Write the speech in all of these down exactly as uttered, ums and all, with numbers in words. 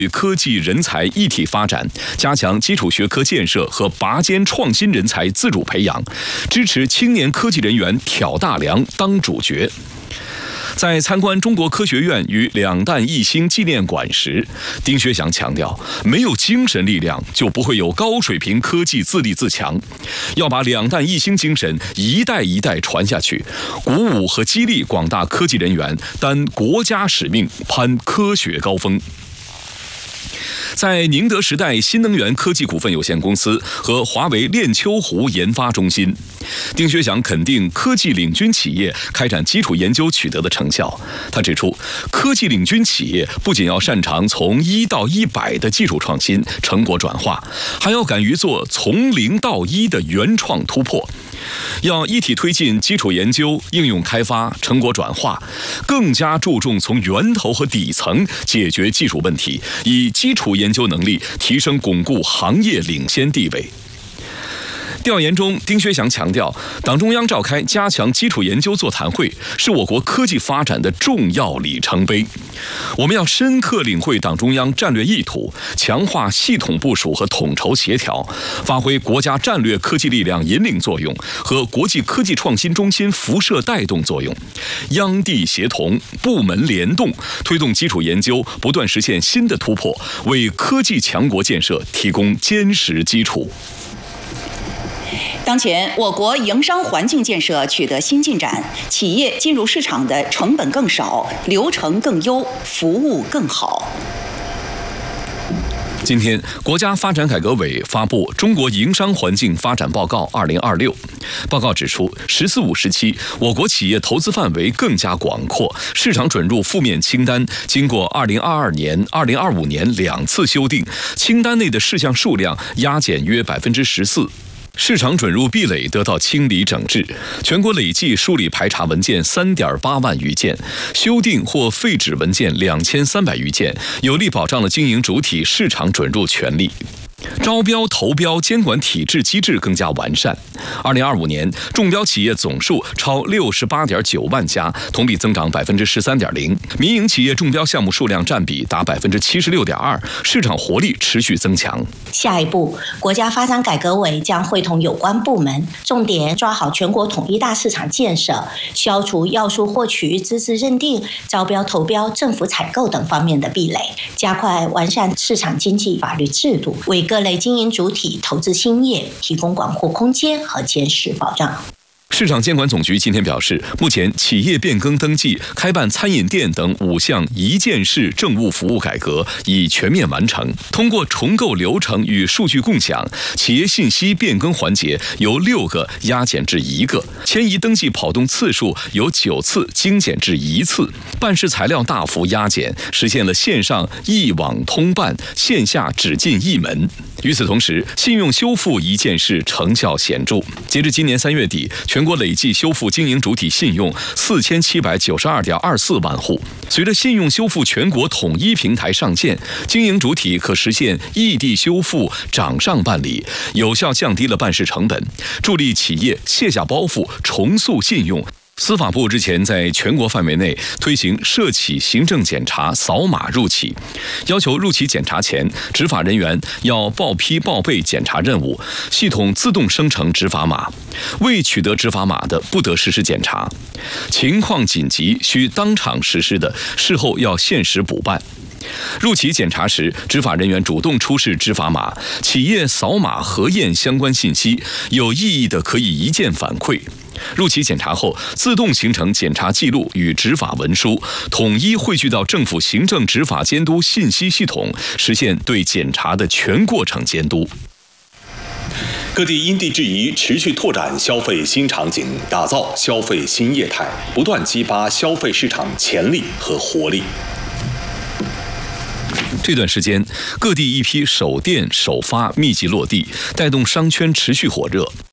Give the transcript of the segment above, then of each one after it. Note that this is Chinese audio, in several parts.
与科技人才一体发展，加强基础学科建设和拔尖创新人才自主培养，支持青年科技人员挑大梁当主角。在参观中国科学院与两弹一星纪念馆时，丁薛祥强调，没有精神力量，就不会有高水平科技自立自强。要把两弹一星精神一代一代传下去，鼓舞和激励广大科技人员担国家使命，攀科学高峰。在宁德时代新能源科技股份有限公司和华为练秋湖研发中心，丁薛祥肯定科技领军企业开展基础研究取得的成效。他指出，科技领军企业不仅要擅长从一到一百的技术创新成果转化，还要敢于做从零到一的原创突破。要一体推进基础研究、应用开发、成果转化，更加注重从源头和底层解决技术问题，以基础研究能力提升巩固行业领先地位。调研中，丁薛祥强调，党中央召开加强基础研究座谈会，是我国科技发展的重要里程碑。我们要深刻领会党中央战略意图，强化系统部署和统筹协调，发挥国家战略科技力量引领作用和国际科技创新中心辐射带动作用，央地协同，部门联动，推动基础研究不断实现新的突破，为科技强国建设提供坚实基础。 当前，我国营商环境建设取得新进展，企业进入市场的成本更少，流程更优，服务更好。 今天，国家发展改革委发布《中国营商环境发展报告二零二六》。报告指出，“十四五”时期，我国企业投资范围更加广阔，市场准入负面清单经过二零二二年、二零二五年两次修订，清单内的事项数量压减约百分之十四。市场准入壁垒得到清理整治，全国累计梳理排查文件三点八万余件，修订或废止文件两千三百余件，有力保障了经营主体市场准入权利。招标投标监管体制机制更加完善。二零二五年，中标企业总数超六十八点九万家，同比增长百分之十三点零。民营企业中标项目数量占比达百分之七十六点二，市场活力持续增强。 下一步，国家发展改革委将会同有关部门，重点抓好全国统一大市场建设，消除要素获取、资质认定、招标投标、政府采购等方面的壁垒，加快完善市场经济法律制度，为各类经营主体投资兴业提供广阔空间和坚实保障。 市场监管总局今天表示，目前企业变更登记、开办餐饮店等五项一件式政务服务改革已全面完成。通过重构流程与数据共享，企业信息变更环节由六个压减至一个，迁移登记跑动次数由九次精简至一次，办事材料大幅压减，实现了线上一网通办，线下只进一门。与此同时，信用修复一件式成效显著。截至今年三月底，全国累计修复经营主体信用四千七百九十二点二四万户。随着信用修复全国统一平台上线，经营主体可实现异地修复、掌上办理，有效降低了办事成本，助力企业卸下包袱，重塑信用。司法部日前在全国范围内推行涉企行政检查扫码入企，要求入企检查前，执法人员要报批报备检查任务，系统自动生成执法码，未取得执法码的不得实施检查，情况紧急需当场实施的，事后要限时补办。入企检查时，执法人员主动出示执法码，企业扫码核验相关信息，有异议的可以一键反馈。入企检查后，自动形成检查记录与执法文书，统一汇聚到政府行政执法监督信息系统，实现对检查的全过程监督。 各地因地制宜，持续拓展消费新场景，打造消费新业态，不断激发消费市场潜力和活力。 这段时间，各地一批首店首发密集落地，带动商圈持续火热。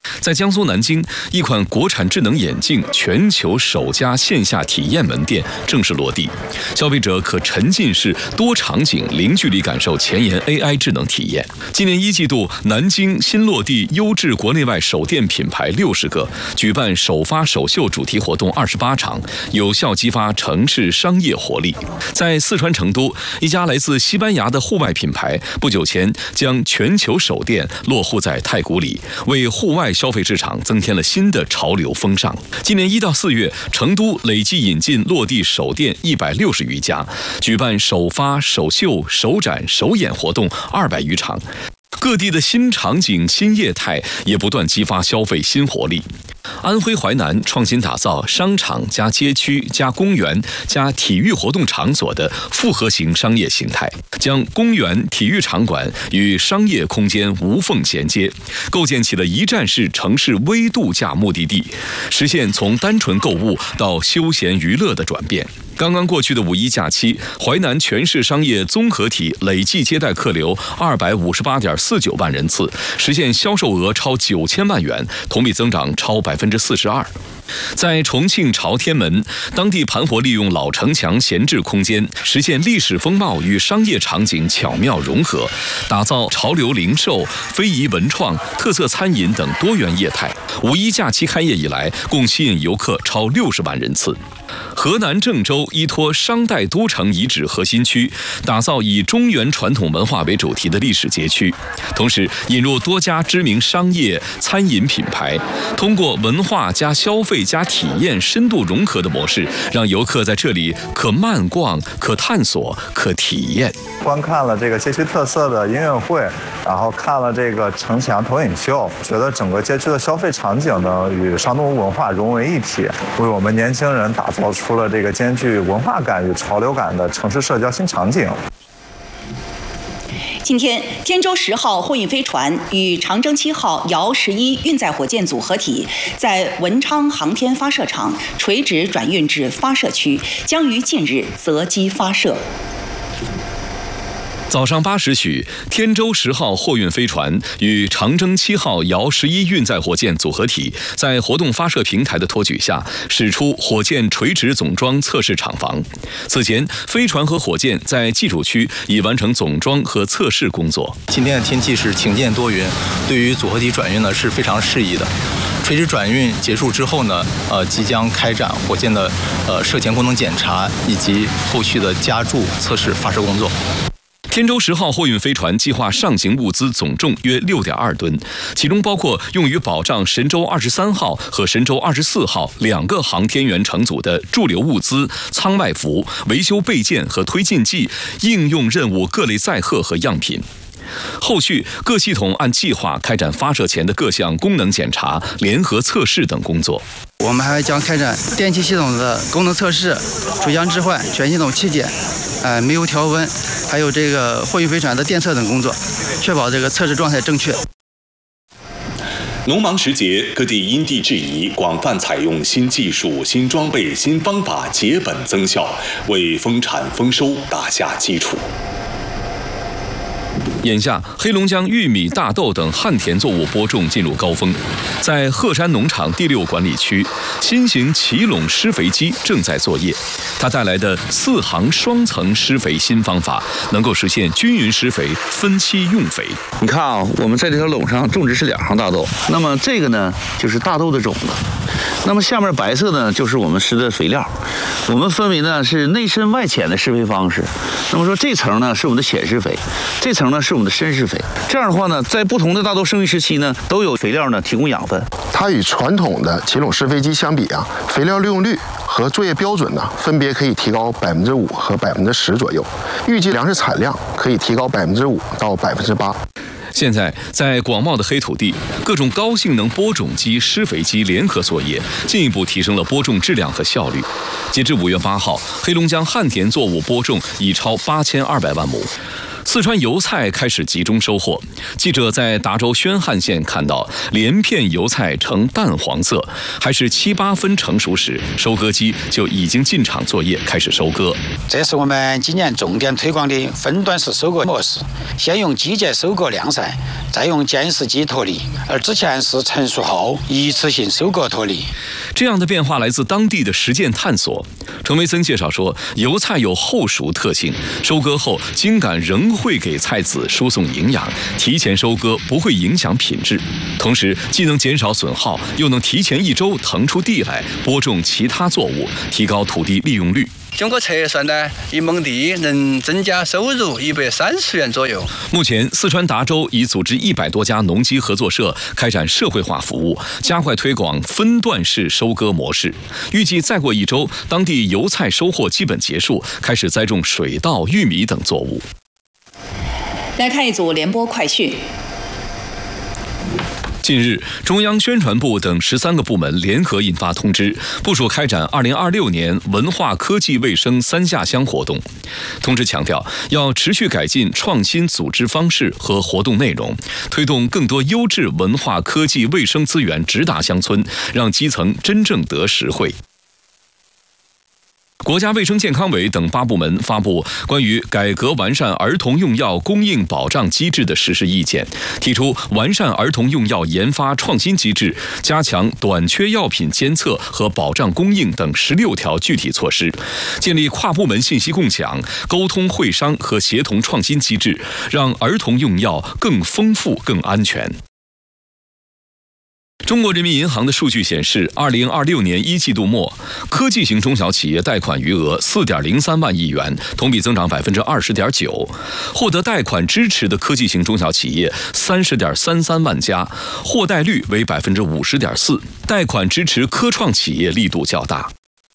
在江苏南京，一款国产智能眼镜全球首家线下体验门店正式落地，消费者可沉浸式多场景零距离感受前沿 A I 智能体验。今年一季度，南京新落地优质国内外首店品牌六十个，举办首发首秀主题活动二十八场，有效激发城市商业活力。在四川成都，一家来自西班牙的户外品牌不久前将全球首店落户在太古里，为户外消费市场增添了新的潮流风尚。今年一到四月，成都累计引进落地首店一百六十余家，举办首发、首秀、首展、首演活动二百余场。各地的新场景、新业态也不断激发消费新活力。安徽淮南创新打造商场加街区加公园加体育活动场所的复合型商业形态，将公园、体育场馆与商业空间无缝衔接，构建起了一站式城市微度假目的地，实现从单纯购物到休闲娱乐的转变。刚刚过去的五一假期，淮南全市商业综合体累计接待客流二百五十八点四九万人次，实现销售额超九千万元，同比增长超百分之四十二。在重庆朝天门，当地盘活利用老城墙闲置空间，实现历史风貌与商业场景巧妙融合，打造潮流零售、非遗文创、特色餐饮等多元业态。五一假期开业以来，共吸引游客超六十万人次。河南郑州依托商代都城遗址核心区，打造以中原传统文化为主题的历史街区，同时引入多家知名商业、餐饮品牌，通过文化加消费加体验深度融合的模式，让游客在这里可慢逛、可探索、可体验。 观看了这个街区特色的音乐会，然后看了这个城墙投影秀，觉得整个街区的消费场景呢与商都文化融为一体，为我们年轻人打造出了这个兼具文化感与潮流感的城市社交新场景。 今天，天舟十号货运飞船与长征七号遥十一运载火箭组合体在文昌航天发射场垂直转运至发射区，将于近日择机发射。 早上八时许，天舟十号货运飞船与长征七号遥十一运载火箭组合体在活动发射平台的托举下，驶出火箭垂直总装测试厂房。此前，飞船和火箭在技术区已完成总装和测试工作。 今天的天气是晴间多云，对于组合体转运呢是非常适宜的。垂直转运结束之后呢，呃，即将开展火箭的呃射前功能检查以及后续的加注测试发射工作。 天舟十号货运飞船计划上行物资总重约六点二吨，其中包括用于保障神舟二十三号和神舟二十四号两个航天员乘组的驻留物资、舱外服、维修备件和推进剂、应用任务各类载荷和样品。后续各系统按计划开展发射前的各项功能检查、联合测试等工作。 我们还将开展电气系统的功能测试、水箱置换、全系统气检、呃煤油调温，还有这个货运飞船的电测等工作，确保这个测试状态正确。 农忙时节，各地因地制宜，广泛采用新技术、新装备、新方法，节本增效，为丰产丰收打下基础。 眼下，黑龙江玉米、大豆等旱田作物播种进入高峰。在鹤山农场第六管理区，新型奇垄施肥机正在作业。它带来的四行双层施肥新方法，能够实现均匀施肥、分期用肥。 你看啊，我们在这条垄上种植是两行大豆，那么这个呢就是大豆的种子，那么下面白色呢就是我们施的肥料。我们分为呢是内深外浅的施肥方式。那么说这层呢是我们的浅施肥，这层呢是我们的深施肥。这样的话呢，在不同的大豆生育时期呢，都有肥料呢提供养分。 它与传统的奇垄施肥机相比啊，肥料利用率和作业标准呢，分别可以提高百分之五和百分之十左右，预计粮食产量可以提高百分之五到百分之八。 现在，在广袤的黑土地，各种高性能播种机、施肥机联合作业，进一步提升了播种质量和效率。截至五月八号，黑龙江旱田作物播种已超八千二百万亩。 四川油菜开始集中收获。记者在达州宣汉县看到，连片油菜呈淡黄色，还是七八分成熟时，收割机就已经进场作业，开始收割。 这是我们今年重点推广的分段式收割模式，先用机械收割晾晒，再用监视机脱粒，而之前是成熟后一次性收割脱粒。 这样的变化来自当地的实践探索。程维森介绍说，油菜有后熟特性，收割后茎秆仍会给菜籽输送营养，提前收割不会影响品质，同时既能减少损耗，又能提前一周腾出地来播种其他作物，提高土地利用率。 经过测算呢，一亩地能增加收入一百三十元左右。 目前，四川达州已组织一百多家农机合作社开展社会化服务，加快推广分段式收割模式。预计再过一周，当地油菜收获基本结束，开始栽种水稻、玉米等作物。 来看一组联播快讯。 近日，中央宣传部等十三个部门联合印发通知，部署开展二零二六年文化科技卫生三下乡活动。通知强调，要持续改进创新组织方式和活动内容，推动更多优质文化科技卫生资源直达乡村，让基层真正得实惠。国家卫生健康委等八部门发布关于改革完善儿童用药供应保障机制的实施意见，提出完善儿童用药研发创新机制，加强短缺药品监测和保障供应等十六条具体措施，建立跨部门信息共享、沟通会商和协同创新机制，让儿童用药更丰富、更安全。中国人民银行的数据显示，二零二六年一季度末，科技型中小企业贷款余额四点零三万亿元，同比增长百分之二十点九。获得贷款支持的科技型中小企业三十点三三万家，获贷率为百分之五十点四。贷款支持科创企业力度较大。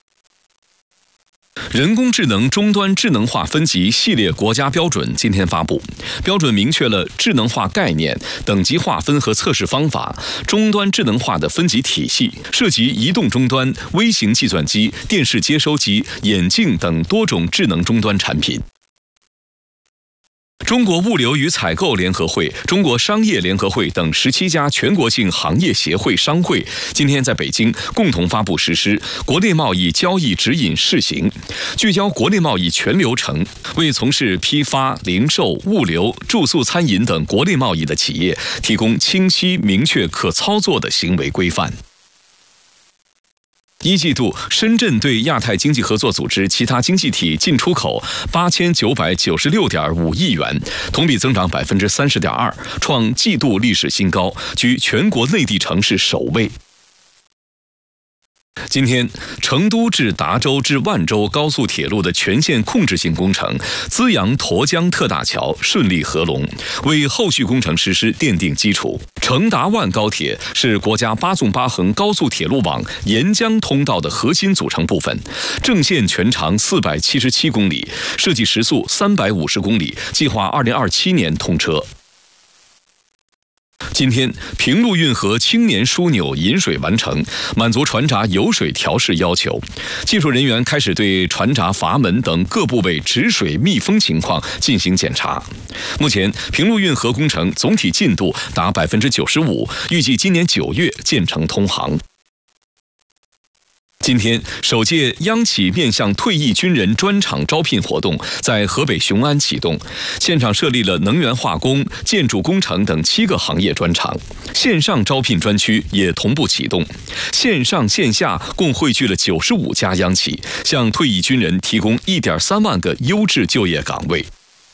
人工智能终端智能化分级系列国家标准今天发布，标准明确了智能化概念、等级划分和测试方法、终端智能化的分级体系，涉及移动终端、微型计算机、电视接收机、眼镜等多种智能终端产品。中国物流与采购联合会、中国商业联合会等十七家全国性行业协会商会今天在北京共同发布实施国内贸易交易指引试行，聚焦国内贸易全流程，为从事批发、零售、物流、住宿、餐饮等国内贸易的企业提供清晰、明确、可操作的行为规范。一季度，深圳对亚太经济合作组织其他经济体进出口八千九百九十六点五亿元，同比增长百分之三十点二，创季度历史新高，居全国内地城市首位。今天，成都至达州至万州高速铁路的全线控制性工程资阳沱江特大桥顺利合龙，为后续工程实施奠定基础。成达万高铁是国家八纵八横高速铁路网沿江通道的核心组成部分，正线全长四百七十七公里，设计时速三百五十公里，计划二零二七年通车。今天，平陆运河青年枢纽引水完成，满足船闸有水调试要求。技术人员开始对船闸阀门等各部位止水密封情况进行检查。目前，平陆运河工程总体进度达百分之九十五，预计今年九月建成通航。今天，首届央企面向退役军人专场招聘活动在河北雄安启动，现场设立了能源化工、建筑工程等七个行业专场，线上招聘专区也同步启动，线上线下共汇聚了九十五家央企，向退役军人提供一点三万个优质就业岗位。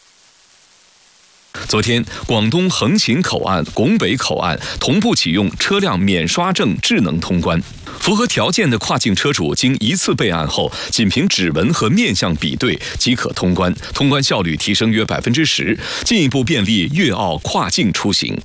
昨天，广东横琴口岸、拱北口岸同步启用车辆免刷证智能通关。符合条件的跨境车主经一次备案后，仅凭指纹和面相比对即可通关，通关效率提升约百分之十，进一步便利粤澳跨境出行。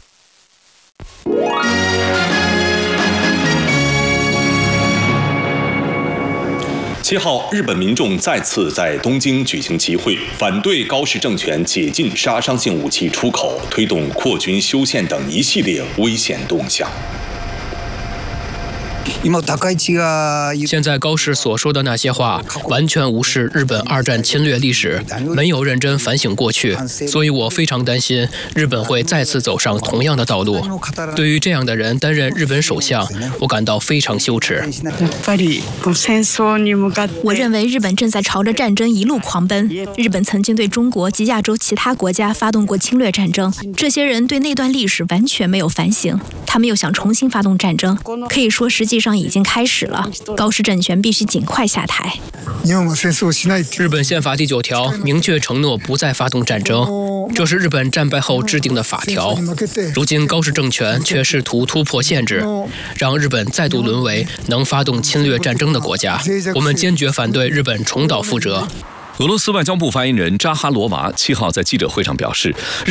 七号，日本民众再次在东京举行集会，反对高市政权解禁杀伤性武器出口，推动扩军修宪等一系列危险动向。 现在高士所说的那些话，完全无视日本二战侵略历史，没有认真反省过去，所以我非常担心日本会再次走上同样的道路。对于这样的人担任日本首相，我感到非常羞耻。 我认为日本正在朝着战争一路狂奔。日本曾经对中国及亚洲其他国家发动过侵略战争，这些人对那段历史完全没有反省，他们又想重新发动战争，可以说实际上已经开始了。高市政权必须尽快下台。 日本宪法第九条明确承诺不再发动战争，这是日本战败后制定的法条。如今高市政权却试图突破限制，让日本再度沦为能发动侵略战争的国家。我们坚决反对日本重蹈覆辙。 俄罗斯外交部发言人扎哈罗娃七号在记者会上表示，